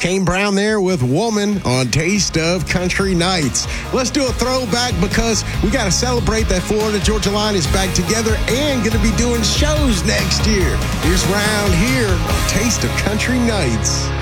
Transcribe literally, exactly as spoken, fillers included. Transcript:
Kane Brown there with Woman on Taste of Country Nights. Let's do a throwback because we got to celebrate that Florida Georgia Line is back together and going to be doing shows next year. Here's Round Here on Taste of Country Nights.